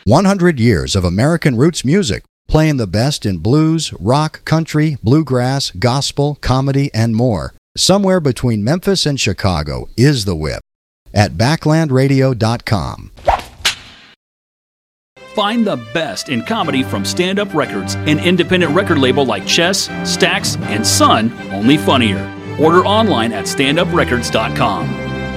100 years of American roots music, playing the best in blues, rock, country, bluegrass, gospel, comedy, and more. Somewhere between Memphis and Chicago is The Whip at backlandradio.com. Find the best in comedy from Stand Up Records, an independent record label like Chess, Stax, and Sun, only funnier. Order online at standuprecords.com.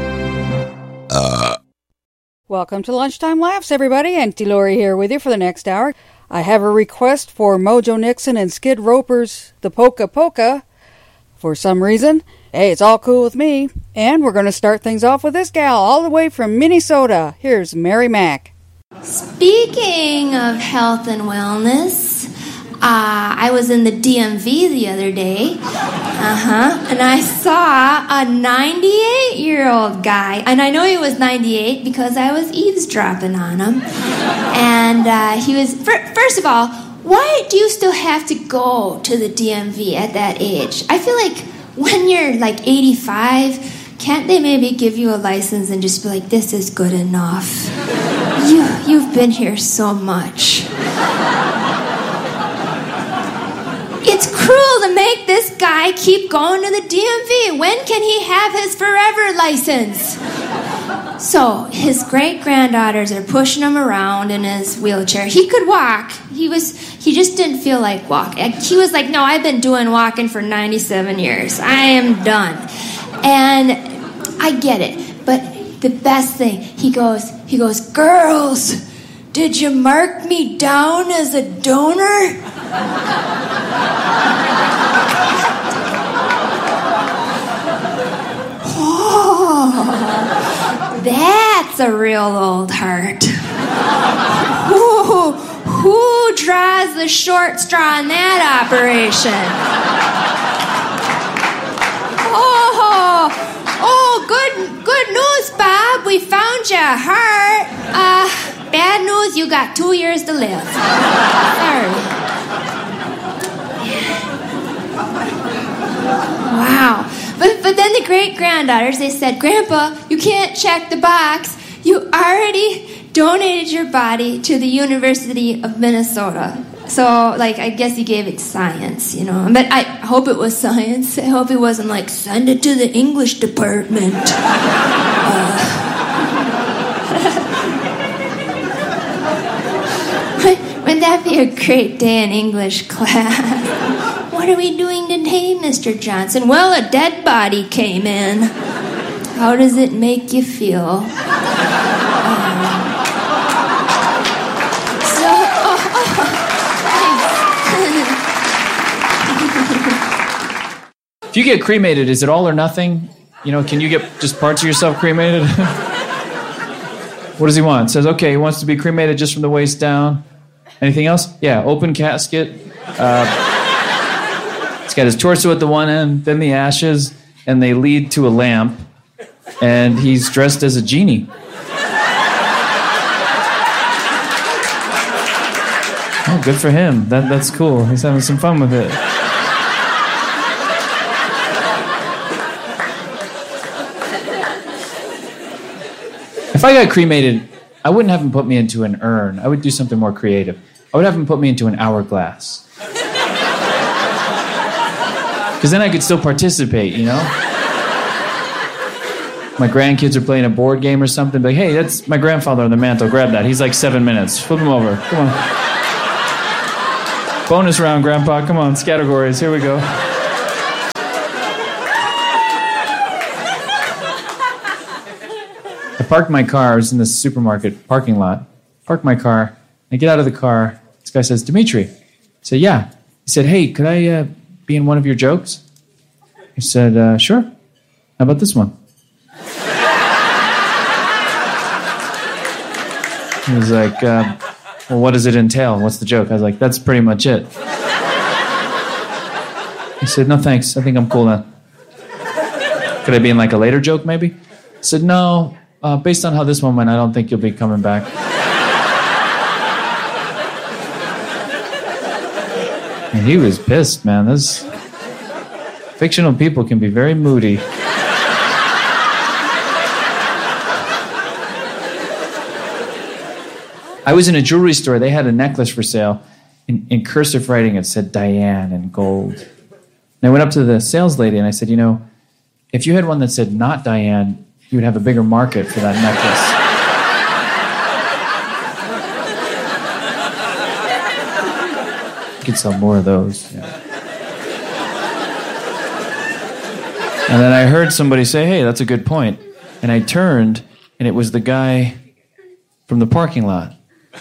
Welcome to Lunchtime Laughs, everybody. Auntie Lori here with you for the next hour. I have a request for Mojo Nixon and Skid Roper's The Polka Polka. For some reason, hey, it's all cool with me. And we're going to start things off with this gal all the way from Minnesota. Here's Mary Mack. Speaking of health and wellness, I was in the DMV the other day, and I saw a 98-year-old guy, and I know he was 98 because I was eavesdropping on him, and he was, first of all, why do you still have to go to the DMV at that age? I feel like when you're like 85, can't they maybe give you a license and just be like, this is good enough? You've been here so much. It's cruel to make this guy keep going to the DMV. When can he have his forever license? So his great-granddaughters are pushing him around in his wheelchair. He could walk. He just didn't feel like walking. He was like, no, I've been doing walking for 97 years. I am done. And I get it. But the best thing, he goes, girls, did you mark me down as a donor? Oh, that's a real old heart. Who draws the short straw in that operation? Oh, good news, Bob. We found your heart. Bad news, you got 2 years to live. Sorry. Wow. But then the great-granddaughters, they said, Grandpa, you can't check the box. You already donated your body to the University of Minnesota. So, I guess he gave it science, But I hope it was science. I hope he wasn't like, send it to the English department. Wouldn't that be a great day in English class? What are we doing today, Mr. Johnson? Well, a dead body came in. How does it make you feel? If you get cremated, is it all or nothing? Can you get just parts of yourself cremated? What does he want? It says, okay, he wants to be cremated just from the waist down. Anything else? Yeah, open casket. It's got his torso at the one end, then the ashes, and they lead to a lamp, and he's dressed as a genie. Oh, good for him. That's cool. He's having some fun with it. If I got cremated, I wouldn't have him put me into an urn. I would do something more creative. I would have him put me into an hourglass. Because then I could still participate, My grandkids are playing a board game or something. Like, hey, that's my grandfather on the mantle. Grab that. He's like 7 minutes. Flip him over. Come on. Bonus round, Grandpa. Come on, categories. Here we go. I parked my car. I was in the supermarket parking lot. Parked my car. I get out of the car. This guy says, Dimitri. I said, yeah. He said, hey, could I be in one of your jokes? I said, sure. How about this one? He was like, well, what does it entail? What's the joke? I was like, that's pretty much it. He said, no, thanks. I think I'm cool now. Could I be in like a later joke, maybe? I said, no. Based on how this one went, I don't think you'll be coming back. And he was pissed, man. Those fictional people can be very moody. I was in a jewelry store. They had a necklace for sale. In cursive writing, it said Diane in gold. And I went up to the sales lady and I said, if you had one that said not Diane, you would have a bigger market for that necklace. You could sell more of those. Yeah. And then I heard somebody say, hey, that's a good point. And I turned, and it was the guy from the parking lot.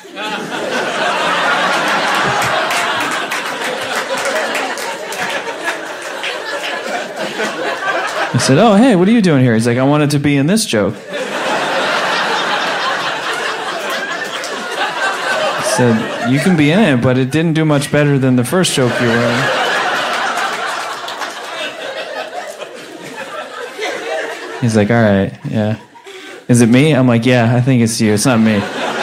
I said, oh, hey, what are you doing here? He's like, I wanted to be in this joke. I said, you can be in it, but it didn't do much better than the first joke you were in. He's like, all right, yeah. Is it me? I'm like, yeah, I think it's you. It's not me.